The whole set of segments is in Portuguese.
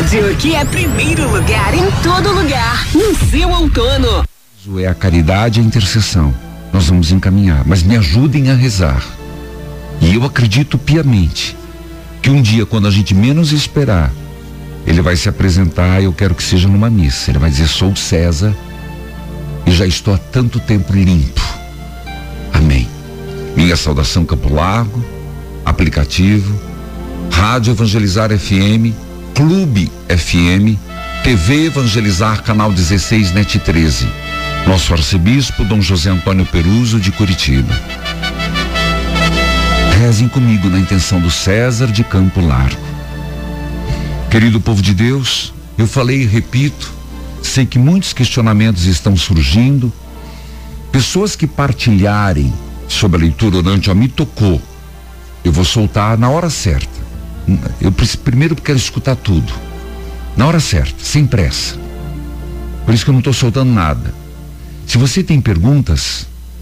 rádio que é primeiro lugar em todo lugar, no seu outono. É a caridade e a intercessão. Nós vamos encaminhar, mas me ajudem a rezar. E eu acredito piamente que um dia, quando a gente menos esperar, ele vai se apresentar. Eu quero que seja numa missa. Ele vai dizer: sou César e já estou há tanto tempo limpo. Amém. Minha saudação, Campo Largo, aplicativo, Rádio Evangelizar FM, Clube FM, TV Evangelizar, canal 16, NET 13. Nosso arcebispo, Dom José Antônio Peruso, de Curitiba. Rezem comigo na intenção do César de Campo Largo. Querido povo de Deus, eu falei e repito, sei que muitos questionamentos estão surgindo. Pessoas que partilharem sobre a leitura orante, me tocou, eu vou soltar na hora certa. Eu primeiro quero escutar tudo, na hora certa, sem pressa. Por isso que eu não estou soltando nada. Se você tem perguntas,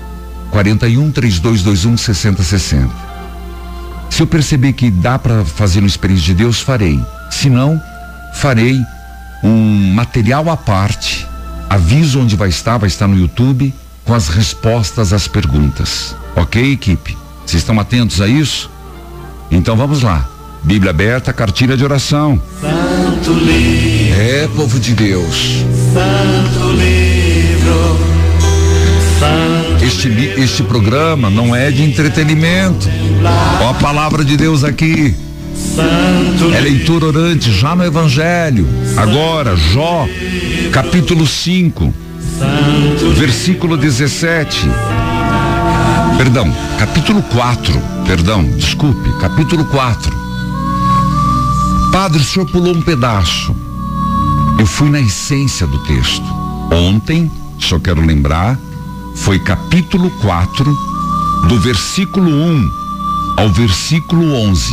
41-3221-6060. Se eu perceber que dá para fazer no Experiência de Deus, farei. Se não, farei um material à parte, aviso onde vai estar no YouTube, com as respostas às perguntas. Ok, equipe? Vocês estão atentos a isso? Então vamos lá. Bíblia aberta, cartilha de oração. Santo livro. É, povo de Deus. Santo livro. Santo este programa não é de entretenimento. Ó a palavra de Deus aqui. Santo é leitura orante já no Evangelho. Agora, Jó, capítulo 5, versículo 17. Perdão, capítulo 4. Desculpe, capítulo 4. Padre, o senhor pulou um pedaço. Eu fui na essência do texto. Ontem, só quero lembrar, foi capítulo 4, do versículo 1 ao versículo 11.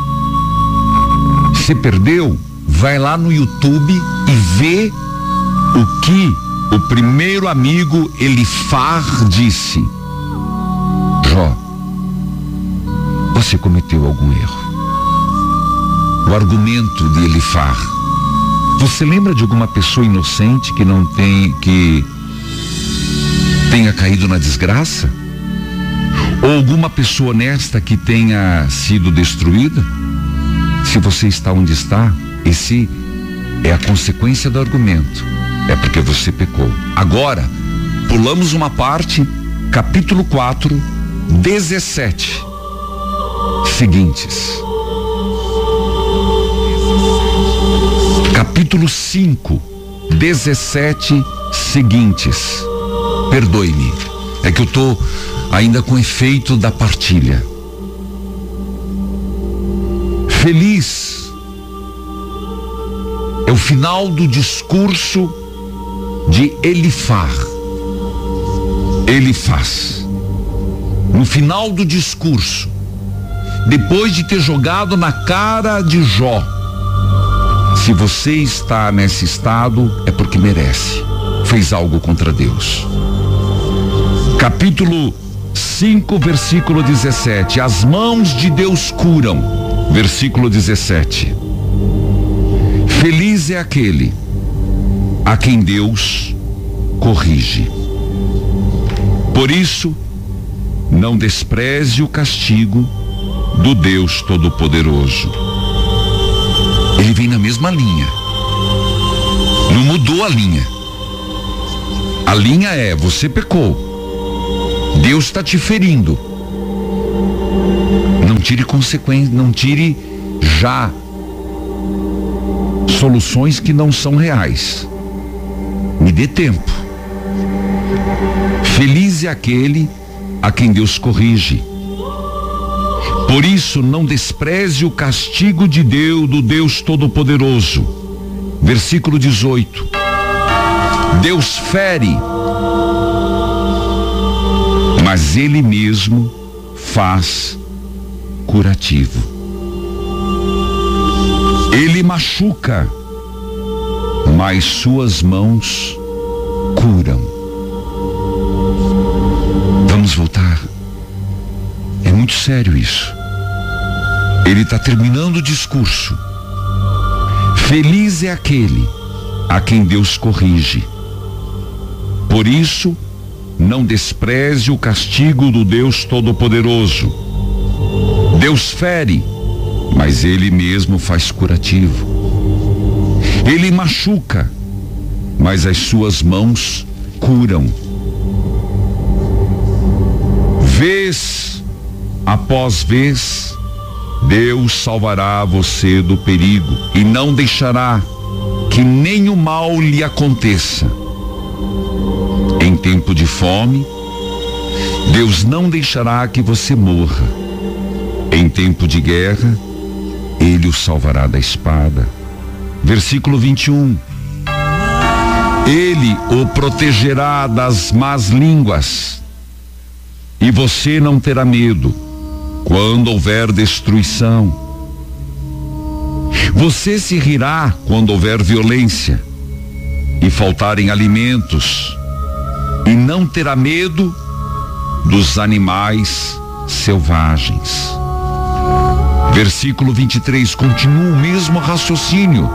Se perdeu, vai lá no YouTube e vê o que o primeiro amigo Elifar disse. Jó, você cometeu algum erro. O argumento de Elifar. Você lembra de alguma pessoa inocente que não tem, que tenha caído na desgraça? Ou alguma pessoa honesta que tenha sido destruída? Se você está onde está, esse é a consequência do argumento. É porque você pecou. Agora, pulamos uma parte, capítulo 4, 17. Seguintes. Capítulo 5, 17 seguintes. Perdoe-me, é que eu estou ainda com efeito da partilha. Feliz é o final do discurso de Elifaz. No final do discurso, depois de ter jogado na cara de Jó: se você está nesse estado, é porque merece. Fez algo contra Deus. Capítulo 5, versículo 17. As mãos de Deus curam. Versículo 17. Feliz é aquele a quem Deus corrige. Por isso, não despreze o castigo do Deus Todo-Poderoso. Ele vem na mesma linha. Não mudou a linha. A linha é: você pecou. Deus está te ferindo. Não tire consequências, não tire já soluções que não são reais. Me dê tempo. Feliz é aquele a quem Deus corrige. Por isso, não despreze o castigo de Deus, do Deus Todo-Poderoso. Versículo 18. Deus fere, mas Ele mesmo faz curativo. Ele machuca, mas suas mãos curam. Vamos voltar. É muito sério isso. Ele está terminando o discurso. Feliz é aquele a quem Deus corrige. Por isso, não despreze o castigo do Deus Todo-Poderoso. Deus fere, mas Ele mesmo faz curativo. Ele machuca, mas as suas mãos curam. Vez após vez, Deus salvará você do perigo e não deixará que nem o mal lhe aconteça. Em tempo de fome, Deus não deixará que você morra. Em tempo de guerra, Ele o salvará da espada. Versículo 21. Ele o protegerá das más línguas, e você não terá medo quando houver destruição. Você se rirá quando houver violência e faltarem alimentos, e não terá medo dos animais selvagens. Versículo 23, continua o mesmo raciocínio.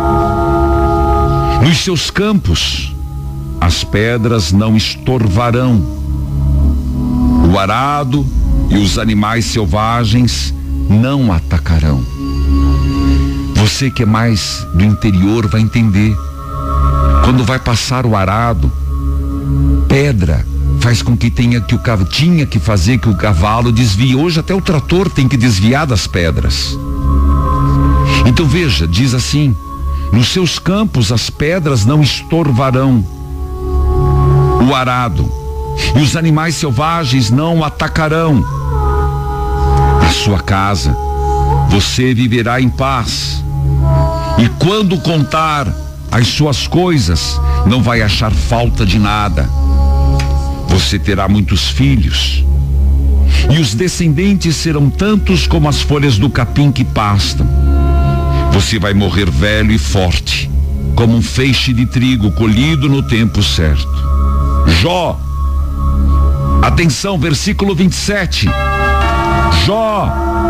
Nos seus campos, as pedras não estorvarão. O arado e os animais selvagens não atacarão. Você que é mais do interior vai entender. Quando vai passar o arado, pedra faz com que tinha que fazer que o cavalo desvie. Hoje até o trator tem que desviar das pedras. Então veja, diz assim: nos seus campos as pedras não estorvarão o arado, e os animais selvagens não atacarão. Na sua casa você viverá em paz, e quando contar as suas coisas, não vai achar falta de nada. Você terá muitos filhos, e os descendentes serão tantos como as folhas do capim que pastam. Você vai morrer velho e forte, como um feixe de trigo colhido no tempo certo. Jó, atenção, versículo 27. Jó,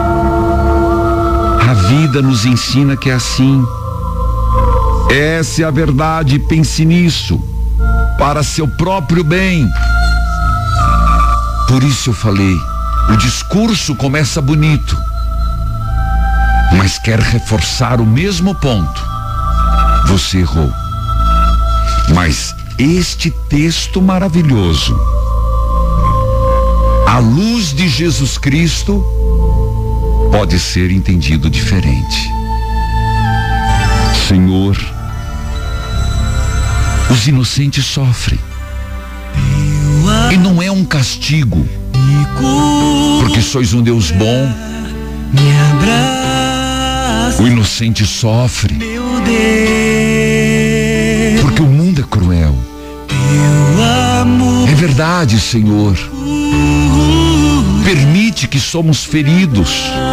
a vida nos ensina que é assim. Essa é a verdade, pense nisso, para seu próprio bem. Por isso eu falei, o discurso começa bonito, mas quer reforçar o mesmo ponto. Você errou. Mas este texto maravilhoso, à luz de Jesus Cristo, pode ser entendido diferente. Senhor, os inocentes sofrem, e não é um castigo, porque sois um Deus bom. O inocente sofre porque o mundo é cruel. É verdade, Senhor. Permite que somos feridos,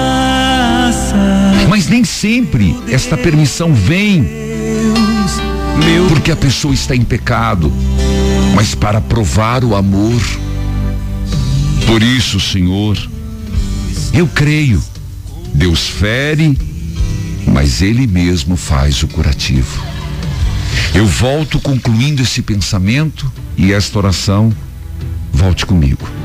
mas nem sempre esta permissão vem porque a pessoa está em pecado, mas para provar o amor. Por isso, Senhor, eu creio, Deus fere, mas Ele mesmo faz o curativo. Eu volto concluindo esse pensamento e esta oração. Volte comigo.